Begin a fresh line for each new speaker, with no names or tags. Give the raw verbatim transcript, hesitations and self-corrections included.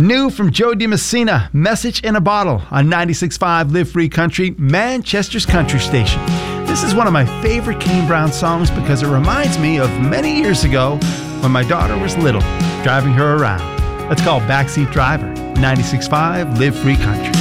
New from Joe DiMessina, Message in a Bottle on ninety-six point five Live Free Country, Manchester's country station. This is one of my favorite Kane Brown songs because it reminds me of many years ago when my daughter was little, driving her around. Let's call Backseat Driver, ninety-six point five Live Free Country.